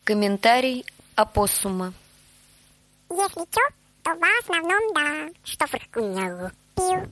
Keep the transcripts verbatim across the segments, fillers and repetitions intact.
Комментарий опоссума. Если чё, то в основном да, что фыркунья. Пил.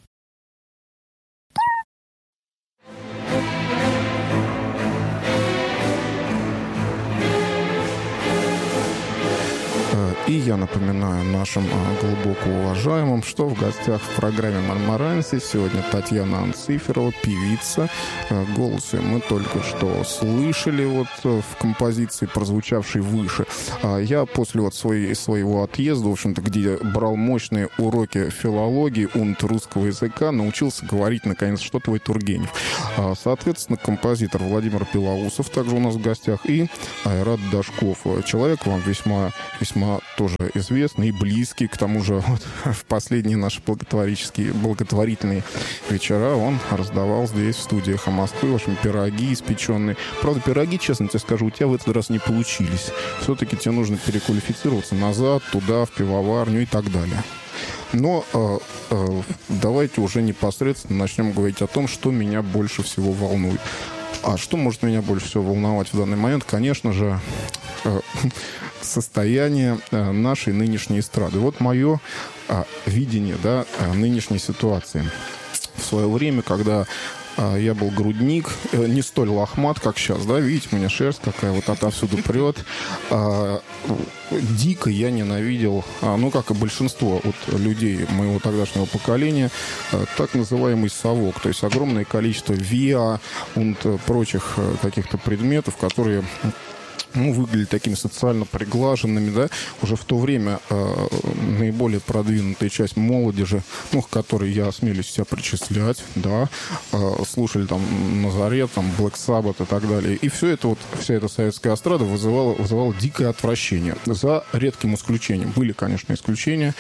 И я напоминаю нашим глубоко уважаемым, что в гостях в программе «Мармаранси» сегодня Татьяна Анциферова, певица. Голос ее мы только что слышали вот в композиции, прозвучавшей выше. Я после вот своей, своего отъезда, в общем-то, где брал мощные уроки филологии, унт русского языка, научился говорить, наконец, что твой Тургенев. Соответственно, композитор Владимир Белоусов также у нас в гостях и Айрат Дашков. Человек вам весьма, весьма тоже известный и близкий. К тому же вот, в последние наши благотворительные, благотворительные вечера он раздавал здесь, в студиях Москвы, в общем, пироги испеченные. Правда, пироги, честно тебе скажу, у тебя в этот раз не получились. Все-таки тебе нужно переквалифицироваться назад, туда, в пивоварню и так далее. Но э, э, давайте уже непосредственно начнем говорить о том, что меня больше всего волнует. А что может меня больше всего волновать в данный момент? Конечно же, э, состояние э, нашей нынешней эстрады. Вот мое э, видение, да, э, нынешней ситуации. В свое время, когда э, я был грудник, э, не столь лохмат, как сейчас, да, видите, у меня шерсть какая вот отовсюду прет. Э, дико я ненавидел, э, ну, как и большинство вот, людей моего тогдашнего поколения, э, так называемый совок. То есть огромное количество ВИА и прочих э, каких-то предметов, которые... ну, выглядели такими социально приглаженными, да, уже в то время э, наиболее продвинутая часть молодежи, ну, к которой я осмелюсь себя причислять, да, э, слушали там Назарет, там, Black Sabbath и так далее. И все это вот, вся эта советская эстрада вызывала, вызывала дикое отвращение. За редким исключением. Были, конечно, исключения.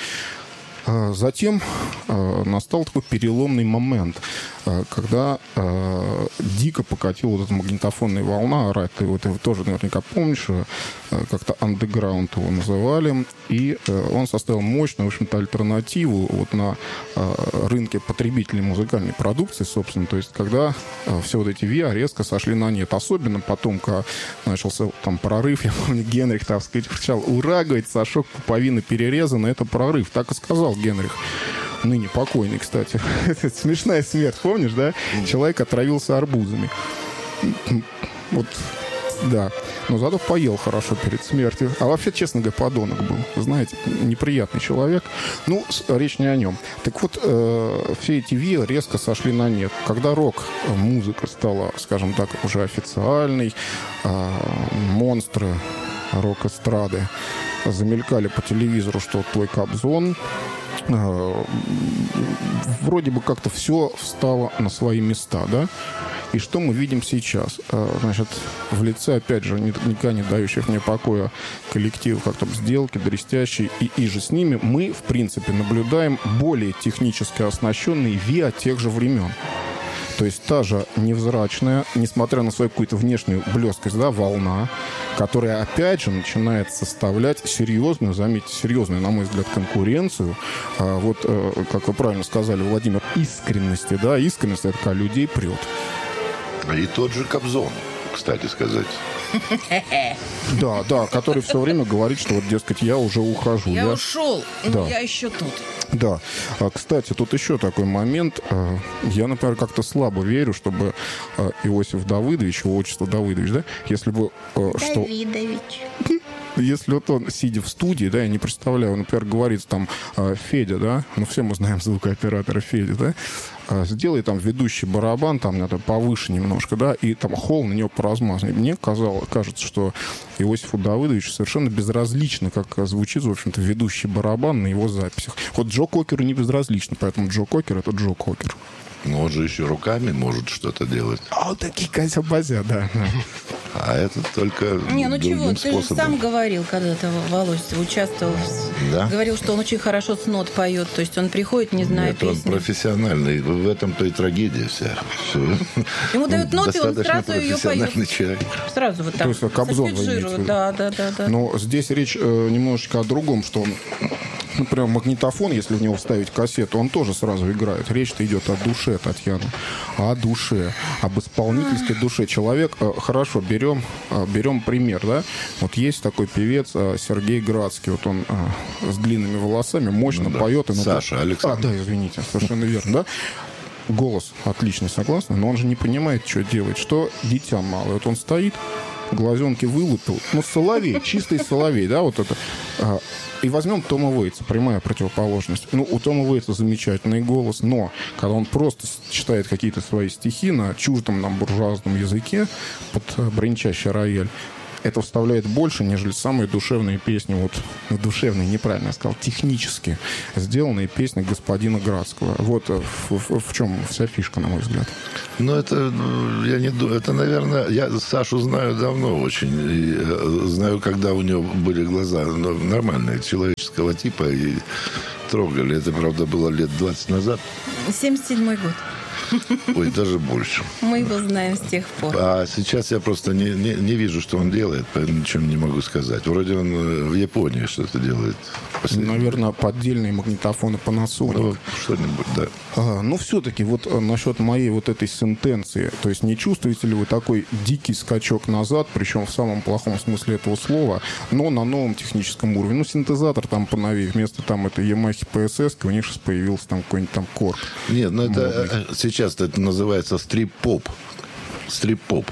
Затем э, настал такой переломный момент, э, когда э, дико покатила вот эта магнитофонная волна. Райт, ты вот его тоже наверняка помнишь, э, как-то андеграунд его называли. И э, он составил мощную, в общем-то, альтернативу вот на э, рынке потребителей музыкальной продукции, собственно. То есть, когда э, все вот эти ВИА резко сошли на нет. Особенно потом, когда начался там прорыв, я помню, Генрих, так сказать, кричал: «Ура!», говорит, «Сашок пуповины перерезаны, это прорыв». Так и сказал Генрих, ныне покойный, кстати. Смешная смерть, помнишь, да? Человек отравился арбузами. Вот, да. Но зато поел хорошо перед смертью. А вообще, честно говоря, подонок был. Знаете, неприятный человек. Ну, речь не о нем. Так вот, э, все эти ВИА резко сошли на нет. Когда рок-музыка стала, скажем так, уже официальной, э, монстры рок-эстрады замелькали по телевизору, что твой Кобзон, вроде бы как-то все встало на свои места, да? И что мы видим сейчас? Значит, в лице, опять же, никогда не дающих мне покоя коллективов, как там «Сделки», «Дрестящие», и, и же с ними мы, в принципе, наблюдаем более технически оснащенные ВИА тех же времен. То есть та же невзрачная, несмотря на свою какую-то внешнюю блескость, да, волна, которая, опять же, начинает составлять серьезную, заметьте, серьезную, на мой взгляд, конкуренцию. А, вот, э, как вы правильно сказали, Владимир, искренности, да, искренность — это когда людей прет. И тот же Кобзон, кстати сказать. Да, да, который все время говорит, что вот, дескать, я уже ухожу. Я, я... ушел, да. Но я еще тут. Да. А, кстати, тут еще такой момент. Я, например, как-то слабо верю, чтобы Иосиф Давыдович, его отчество Давыдович, да, если бы... Что... Давидович. Если вот он, сидя в студии, да, я не представляю, например, говорит там Федя, да, ну все мы знаем звукооператора Федя, да, сделай там ведущий барабан, там надо повыше немножко, да, и там холл на него поразмазан. Мне казалось, кажется, что Иосифу Давыдовичу совершенно безразлично, как звучит, в общем-то, ведущий барабан на его записях. Вот Джо Кокеру не безразлично, поэтому Джо Кокер — это Джо Кокер. Но он же еще руками может что-то делать. А вот такие козя-базя, да. А это только Не, ну чего, ты способом. же сам говорил когда-то, Володь, участвовал, да? Говорил, что он очень хорошо с нот поет, то есть он приходит, не зная Нет, песни. он профессиональный, в этом-то и трагедия вся. Все. Ему дают ноты, он сразу ее поет. Человек. Сразу вот так. То есть Кобзон вы имеете в виду? Да, да, да, да. Но здесь речь э, немножечко о другом, что например, магнитофон, если в него вставить кассету, он тоже сразу играет. Речь-то идет о душе, Татьяна. О душе. Об исполнительской душе. Человек, хорошо, берем, берем пример, да? Вот есть такой певец Сергей Градский. Вот он с длинными волосами мощно ну, да. поет. И Саша, на... Александр. А, да, извините, совершенно верно, да? Голос отличный, согласна, но он же не понимает, что делать. Что дитя малое. Вот он стоит, глазенки вылупил. Ну, соловей, чистый соловей, да, вот это. И возьмем Тома Уэйтса, прямая противоположность. Ну, у Тома Уэйтса замечательный голос, но когда он просто читает какие-то свои стихи на чуждом нам буржуазном языке под бренчащий рояль, это вставляет больше, нежели самые душевные песни, вот, ну, душевные, неправильно я сказал, технически сделанные песни господина Градского. Вот в, в, в чем вся фишка, на мой взгляд. Ну, это, я не думаю, это, наверное, я Сашу знаю давно очень, и знаю, когда у него были глаза нормальные, человеческого типа, и трогали. Это, правда, было лет двадцать назад. семьдесят седьмой год. Ой, даже больше. Мы его знаем с тех пор. А сейчас я просто не, не, не вижу, что он делает, поэтому ничего не могу сказать. Вроде он в Японии что-то делает. Последний. Наверное, поддельные магнитофоны Panasonic. Ну, что-нибудь, да. А, ну, все-таки вот насчет моей вот этой сентенции. То есть не чувствуете ли вы такой дикий скачок назад, причем в самом плохом смысле этого слова, но на новом техническом уровне? Ну, синтезатор там поновее. Вместо там этой Yamaha пи эс эс, у них сейчас появился там какой-нибудь там Korg. Нет, ну это сейчас Сейчас это называется стрип-поп. Стрип-поп.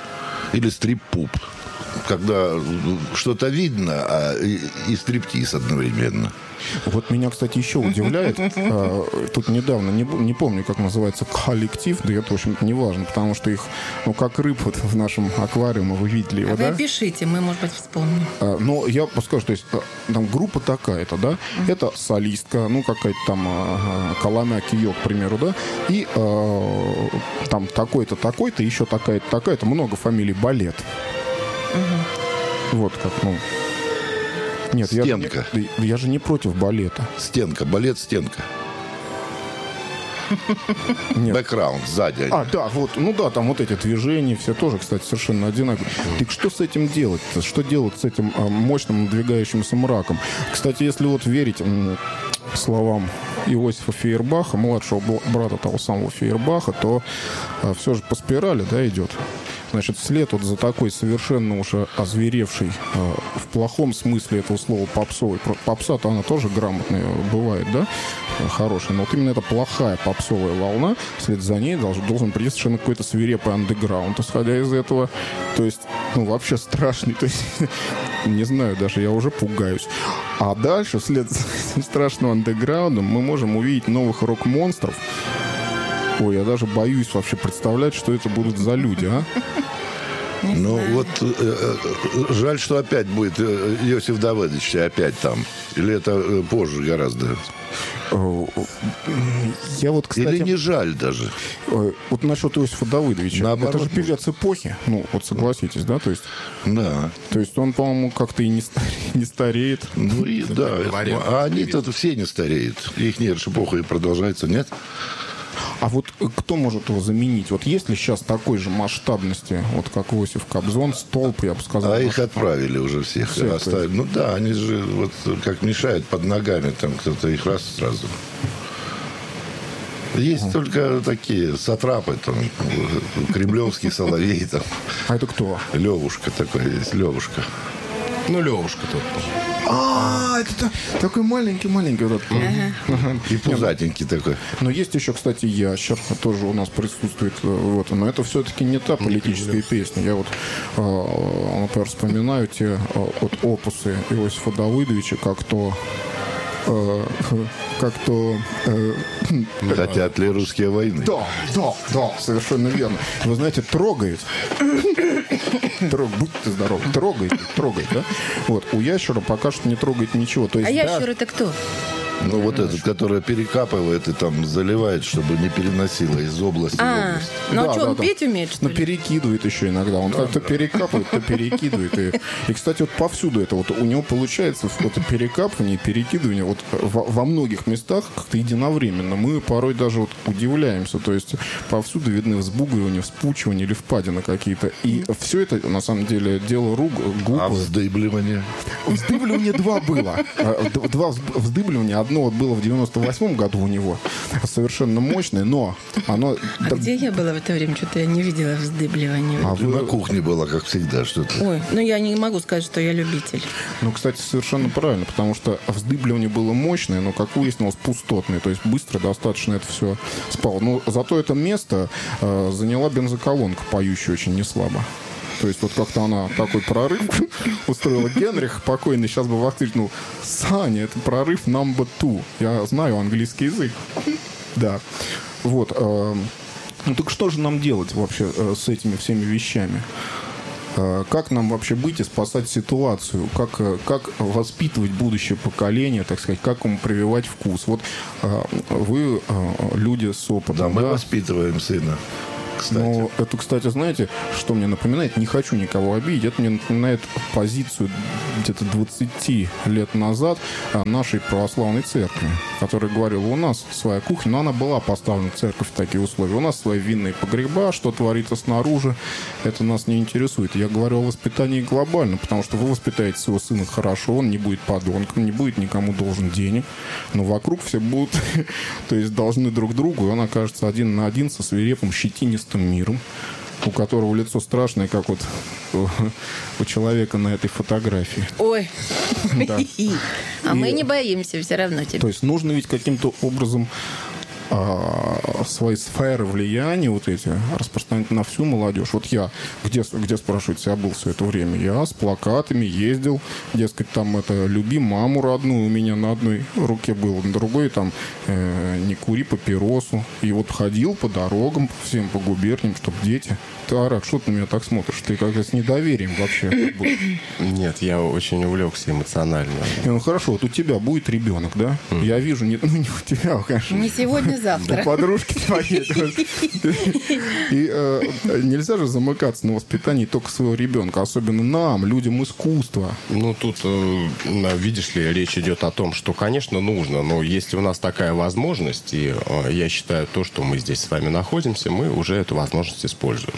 Или стрип-пуп. Когда что-то видно, а и, и стриптиз одновременно. Вот меня, кстати, еще удивляет. Тут недавно, не, не помню, как называется коллектив, да это, в общем-то, не важно, потому что их, ну, как рыб вот в нашем аквариуме, вы видели его, а да? Вы опишите, мы, может быть, вспомним. А, но я скажу, то есть там группа такая-то, да? Mm-hmm. Это солистка, ну, какая-то там а, Коломя Киё, к примеру, да? И а, там такой-то, такой-то, еще такая-то, такая-то, много фамилий, балет. Mm-hmm. Вот как, ну... Нет, стенка. Я, я, я же не против балета. Стенка, балет, стенка. Бэкграунд сзади. А, да, вот, ну да, там вот эти движения, все тоже, кстати, совершенно одинаковые. Так что с этим делать-то? Что делать с этим а, мощным надвигающимся мраком? Кстати, если вот верить м, словам Иосифа Фейербаха, младшего брата того самого Фейербаха, то а, все же по спирали, да, идет. Значит, вслед вот за такой совершенно уже озверевшей, э, в плохом смысле этого слова, попсовой. Попса-то она тоже грамотная бывает, да, хорошая. Но вот именно эта плохая попсовая волна, вслед за ней должен, должен прийти совершенно какой-то свирепый андеграунд, исходя из этого. То есть, ну, вообще страшный. То есть, не знаю, даже я уже пугаюсь. А дальше, вслед за этим страшным андеграундом, мы можем увидеть новых рок-монстров. Ой, я даже боюсь вообще представлять, что это будут за люди, а? Не ну, знаю. вот э, э, жаль, что опять будет э, Иосиф Давыдович опять там. Или это э, позже гораздо? Я вот, кстати... Или не жаль даже? Вот насчет Иосифа Давыдовича. Наоборот, это же певец эпохи. Ну, вот согласитесь, да? То есть, да. То есть он, по-моему, как-то и не, стареет. Не стареет. Ну, и, да. Это, а они тут все не стареют. Их нет, эпоха и продолжается, нет? А вот кто может его заменить? Вот есть ли сейчас такой же масштабности, вот как Иосиф Кобзон, столб, я бы сказал. А их отправили уже всех. всех оставили. Ну да, они же вот как мешают под ногами, там кто-то их раз сразу. Есть mm. только такие сатрапы, там, кремлевский соловей. Там. А это кто? Левушка такой есть, Левушка. Ну, Левушка тут. А, это такой маленький-маленький. Вот. Ага. И пузатенький такой. Но есть еще, кстати, Ящер, тоже у нас присутствует. Вот. Но это все-таки не та политическая песня. Я вот, например, вспоминаю те вот опусы Иосифа Давыдовича, как то... как то... Хотят ли русские войны? Да, да, да, совершенно верно. Вы знаете, трогает. Трог, будьте здоровы. Трогает, трогает, да? Вот. У Ящера пока что не трогает ничего. То есть, а да, Ящер это кто? Ну, вот этот, который перекапывает и там заливает, чтобы не переносило из области в А, область. ну Да, а что, да, он да. петь умеет, что Ну, ли? перекидывает еще иногда. Он как-то перекапывает, то перекидывает. И, и, кстати, вот повсюду это вот у него получается вот перекапывание, перекидывание вот во, во многих местах как-то единовременно. Мы порой даже вот удивляемся. То есть повсюду видны взбугивания, вспучивания или впадины какие-то. И все это, на самом деле, дело рук А глупое. вздыбливание? Вздыбливание два было. А, д- Два взб- вздыбливания. Одно вот было в девяносто восьмом году у него. Совершенно мощное, но оно... А где я была в это время? Что-то я не видела вздыбливания. А вы- На кухне было, как всегда, что-то. Ой, ну я не могу сказать, что я любитель. Ну, кстати, совершенно правильно, потому что вздыбливание было мощное, но, как выяснилось, пустотное. То есть быстро достаточно это все спало. Но зато это место э, заняла бензоколонка, поющая очень неслабо. То есть вот как-то она такой прорыв устроила. Генрих покойный сейчас бы воскликнул: «Саня, это прорыв number two». Я знаю английский язык. Да. Вот. э, Ну так что же нам делать вообще э, с этими всеми вещами? Э, Как нам вообще быть и спасать ситуацию? Как, э, как воспитывать будущее поколение, так сказать, как ему прививать вкус? Вот э, вы э, люди с опытом. Да, мы воспитываем сына, кстати. Ну, это, кстати, знаете, что мне напоминает? Не хочу никого обидеть. Это мне напоминает позицию где-то двадцать лет назад а, нашей православной церкви, которая говорила: у нас своя кухня, но она была поставлена в церковь в такие условия. У нас свои винные погреба, что творится снаружи, это нас не интересует. Я говорю о воспитании глобально, потому что вы воспитаете своего сына хорошо, он не будет подонком, не будет никому должен денег, но вокруг все будут, то есть должны друг другу, и он окажется один на один со свирепым щетинистым миром, у которого лицо страшное, как вот у человека на этой фотографии. Ой. Да. А мы И- не боимся все равно тебя. То есть нужно ведь каким-то образом а, свои сферы влияния вот эти распространять на всю молодежь. Вот я, где, где спрашивается, я был все это время? Я с плакатами ездил, дескать, там это «люби маму родную», у меня на одной руке было, на другой там э, «не кури папиросу». И вот ходил по дорогам, по всем по губерниям, чтобы дети... Ты, Арак, что ты на меня так смотришь? Ты как-то с недоверием вообще. как будто. Нет, я очень увлекся эмоционально. И, ну хорошо, вот у тебя будет ребенок, да? Я вижу, не, ну не у тебя, конечно. Не сегодня, У завтра. подружки твоей. И э, нельзя же замыкаться на воспитании только своего ребенка, особенно нам, людям искусства. Ну, тут, э, на- видишь ли, речь идет о том, что, конечно, нужно, но если у нас такая возможность, и э, я считаю, то, что мы здесь с вами находимся, мы уже эту возможность используем.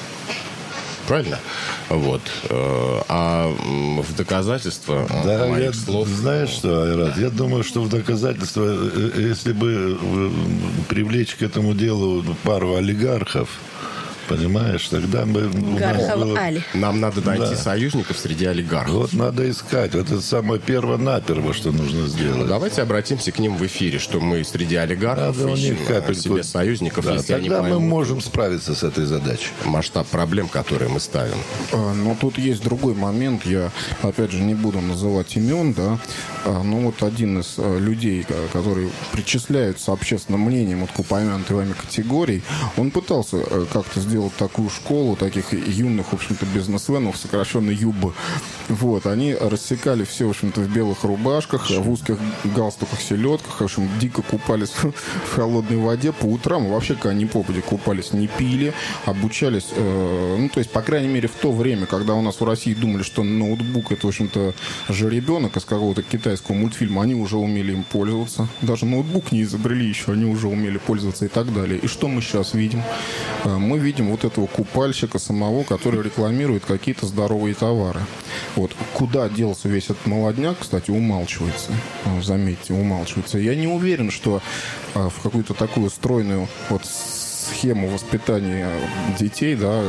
Правильно? Вот. Э, А м, в доказательство э, Да, моих я, слов... знаешь что, Айрат, я думаю, что в доказательство, э, э, если бы э, привлечь к этому делу пару олигархов, понимаешь, тогда бы у нас Гархов было... Али. Нам надо найти Да. союзников среди олигархов. Вот надо искать. Вот это самое перво-наперво, что нужно Ну, сделать. давайте обратимся к ним в эфире, что мы среди олигархов Надо у ищем них э, капельку. себе союзников, Да, если они тогда мы поймут можем справиться с этой задачей. масштаб проблем, которые мы ставим. А, Но тут есть другой момент. Я, опять же, не буду называть имен, да. А, Но вот один из а, людей, ко- которые причисляются общественным мнением вот к упомянутой вами категории, он пытался э, как-то сделать такую школу таких юных, в общем-то, бизнесменов, сокращенно ЮБ. Вот. Они рассекали все, в общем-то, в белых рубашках, в узких галстуках, селедках, в общем, дико купались в холодной воде по утрам. Вообще, когда они попади купались, не пили, обучались, э, ну, то есть, по крайней мере, в то время, когда у нас в России думали, что ноутбук — это, в общем-то, жеребенок из какого-то китайского мультфильма, они уже умели им пользоваться. Даже ноутбук не изобрели еще, они уже умели пользоваться и так далее. И что мы сейчас видим? Э, Мы видим вот этого купальщика самого, который рекламирует какие-то здоровые товары. Вот. Куда делся весь этот молодняк, кстати, умалчивается. Э, Заметьте, умалчивается. Я не уверен, что э, в какую-то такую стройную вот схему воспитания детей, да,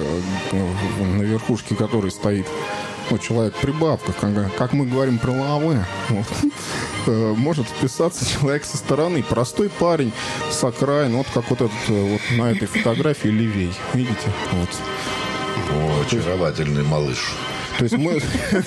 э, на верхушке которой стоит, ну, человек при бабках, как, как мы говорим про лаве, вот, э, может вписаться человек со стороны. Простой парень с окраин, вот как вот этот э, вот на этой фотографии левей. Видите? Вот. О, очаровательный малыш. То есть мы...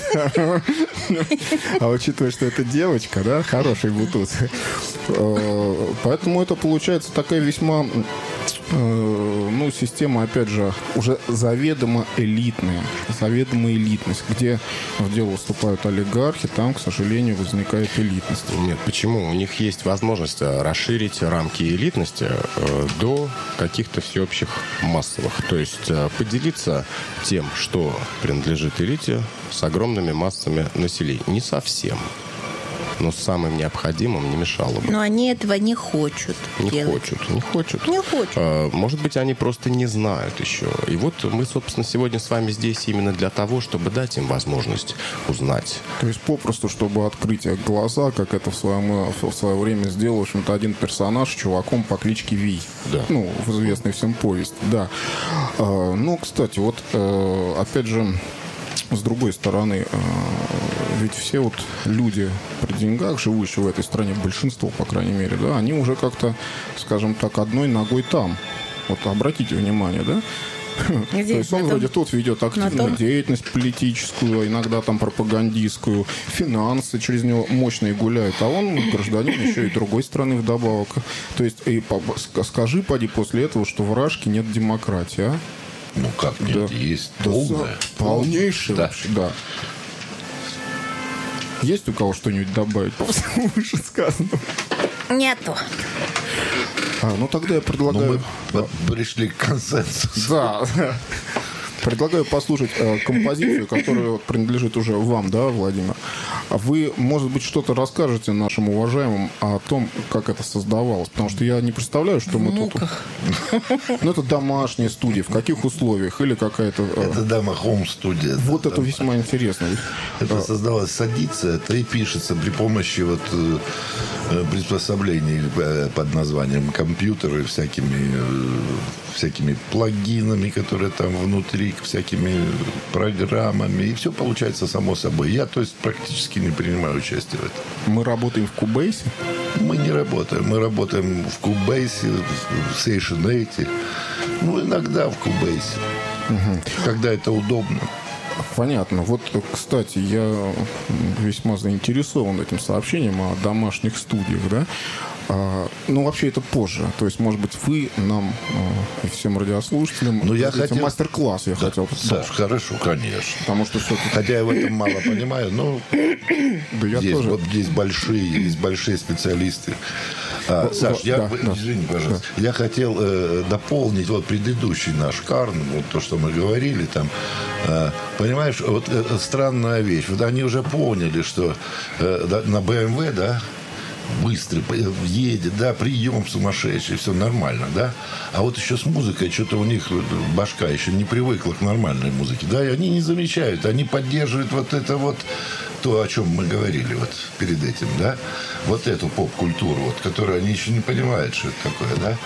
А учитывая, что это девочка, да, хороший бутуз. Поэтому это получается такая весьма, э, ну, система, опять же, уже заведомо элитная. Заведомо элитность. Где в дело выступают олигархи, там, к сожалению, возникает элитность. Нет, почему? У них есть возможность расширить рамки элитности э, до каких-то всеобщих массовых. То есть э, поделиться тем, что принадлежит элите, с огромными массами населения. Не совсем. Но самым необходимым не мешало бы. Но они этого не хотят Не делать. хочут, не хочут. Не хочут. А, Может быть, они просто не знают еще. И вот мы, собственно, сегодня с вами здесь именно для того, чтобы дать им возможность узнать. То есть попросту, чтобы открыть их глаза, как это в, своем, в свое время сделал, в общем-то, один персонаж чуваком по кличке Вий. Да. Ну, в известной всем повести, да. А, ну, кстати, вот, э, опять же, с другой стороны, э, ведь все вот люди при деньгах, живущие в этой стране, большинство, по крайней мере, да, они уже как-то, скажем так, одной ногой там. Вот обратите внимание, да? Где? То есть он На вроде том- тут ведет активную том- деятельность политическую, иногда там пропагандистскую, финансы через него мощные гуляют, а он гражданин еще и другой страны вдобавок. То есть и по- скажи, поди, после этого, что в Рашке нет демократии, а? Ну как нет, Да. есть Да, полная. полнейшая Да. вообще, да. Есть у кого что-нибудь добавить по всему вышесказанному? Нету. А, ну тогда я Но предлагаю... мы по- пришли к консенсусу. Да. Предлагаю послушать э, композицию, которая вот принадлежит уже вам, да, Владимир. А вы, может быть, что-то расскажете нашим уважаемым о том, как это создавалось? Потому что я не представляю, что мы тут... Ну, это домашняя студия, в каких условиях? Или какая-то... э, Это Дама Хоум студия. Вот это весьма интересно. Это создалось, садится, это и пишется при помощи вот э, э, приспособлений э, под названием компьютеры, всякими, э, всякими плагинами, которые там внутри, всякими программами. И все получается само собой. Я, то есть, практически не принимаю участие в этом. Мы работаем в Кубейсе. Мы не работаем. Мы работаем в Кубейсе, в Station восемь. Ну, иногда в Кубейсе. Когда это удобно. Понятно. Вот, кстати, я весьма заинтересован этим сообщением о домашних студиях, да? А, ну, вообще это позже. То есть, может быть, вы нам а, и всем радиослушателям Ну, я дадите хотел- мастер-класс, я хотел Саш, хорошо, конечно. Потому что все-таки... Хотя я в этом мало понимаю, но Да я есть, тоже... вот здесь большие, есть большие специалисты. А, Вот, Саш, вот, я, да, вы- да. извини, пожалуйста, я хотел э, дополнить вот предыдущий наш Карн, вот то, что мы говорили там. Э, понимаешь, вот э, странная вещь. Вот они уже поняли, что э, да, на бэ эм вэ, да, быстрый э, едет, да, прием сумасшедший, все нормально, да. А вот еще с музыкой что-то у них э, башка еще не привыкла к нормальной музыке, да, и они не замечают, они поддерживают вот это вот то, о чем мы говорили вот перед этим, да, вот эту поп-культуру, вот, которую они еще не понимают, что это такое, да.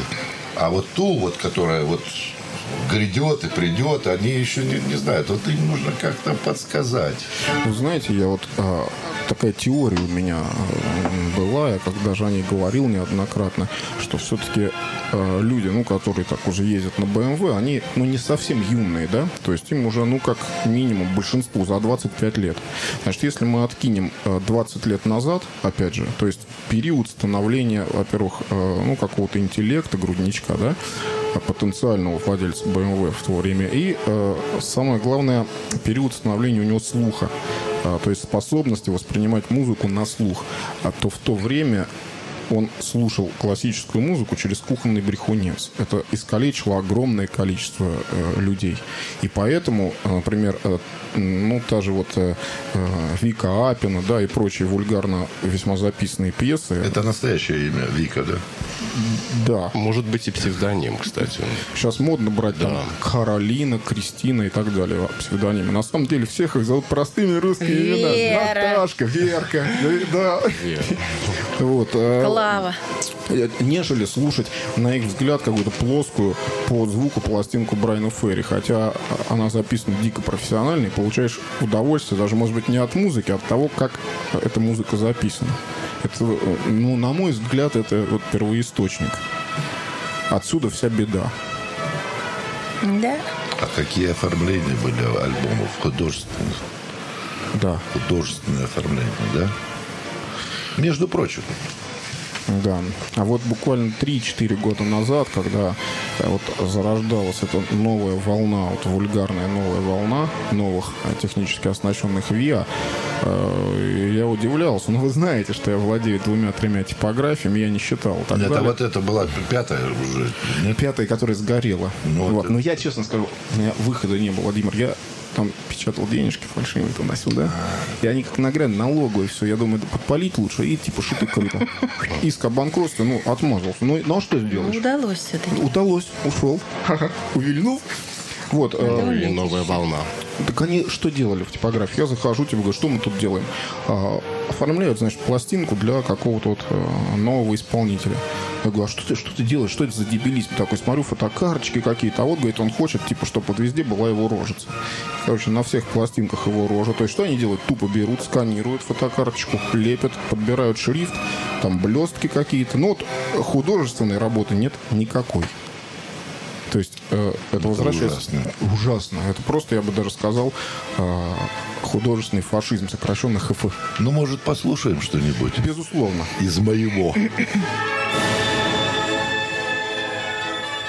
А вот ту, вот, которая вот грядет и придет, они еще не, не знают. Вот им нужно как-то подсказать. Вы знаете, я вот а, такая теория у меня а, была, я когда же о ней говорил неоднократно, что все-таки а, люди, ну, которые так уже ездят на бэ эм вэ, они, ну, не совсем юные, да, то есть им уже, ну, как минимум большинству за двадцать пять лет. Значит, если мы откинем а, двадцать лет назад, опять же, то есть период становления, во-первых, а, ну, какого-то интеллекта, грудничка, да, потенциального владельца бэ эм вэ в то время. И э, самое главное, период становления у него слуха. А, то есть способности воспринимать музыку на слух. А то в то время он слушал классическую музыку через кухонный брехунец. Это искалечило огромное количество э, людей. И поэтому, э, например, э, ну, та же вот э, э, Вика Апина, да, и прочие вульгарно весьма записанные пьесы. Это настоящее имя Вика, да? Да. Может быть, и псевдоним, кстати. Сейчас модно брать там Каролина, Кристина и так далее псевдонимы. На самом деле всех их зовут простыми русскими именами. Вера. Наташка, Верка. Да. Вера. Вот. а, Клава. Нежели слушать, на их взгляд, какую-то плоскую по звуку пластинку Брайана Ферри. Хотя она записана дико профессионально, и получаешь удовольствие даже, может быть, не от музыки, а от того, как эта музыка записана. Это, ну, на мой взгляд, это вот первоисточник. Отсюда вся беда. Да. А какие оформления были альбомов художественных? Да. Художественное оформление, да? Между прочим, Да. А вот буквально три-четыре года назад, когда вот зарождалась эта новая волна, вот вульгарная новая волна новых технически оснащенных ВИА, я удивлялся. Ну, вы знаете, что я владею двумя-тремя типографиями, я не считал. Это далее. Вот это была пятая уже, нет? Пятая, которая сгорела. Ну, вот. Но я, честно скажу, у меня выхода не было, Владимир. Я там печатал денежки фальшивые туда-сюда. И они как нагрянули, налоговые, все. Я думаю, подпалить лучше. И типа шито-крыто. Иск о банкротстве, ну, отмазался. Ну, ну, а что сделаешь? Удалось все-таки. Удалось. Ушел. Увильнул. Вот. Ну, и новая волна. Так они что делали в типографии? Я захожу, типа, говорю, что мы тут делаем? А, оформляют, значит, пластинку для какого-то вот а, нового исполнителя. Я говорю, а что ты, что ты делаешь? Что это за дебилизм такой? Смотрю, фотокарточки какие-то. А вот, говорит, он хочет, типа, чтобы вот везде была его рожица. Короче, на всех пластинках его рожа. То есть, что они делают? Тупо берут, сканируют фотокарточку, лепят, подбирают шрифт, там блестки какие-то. Ну, вот художественной работы нет никакой. То есть э, это, это возвращается... Ужасно. Ужасно. Это просто, я бы даже сказал, э, художественный фашизм, сокращенно ХФ. Ну, может, послушаем что-нибудь? Безусловно. Из моего.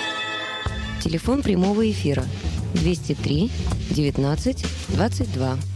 Телефон прямого эфира двести три девятнадцать двадцать два.